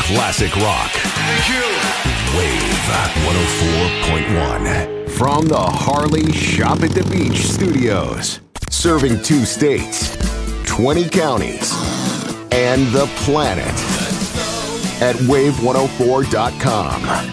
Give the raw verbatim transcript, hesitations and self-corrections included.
classic rock. Thank you. Wave one oh four point one. From the Harley Shop at the Beach studios. Serving two states, twenty counties, and the planet. At wave one oh four dot com.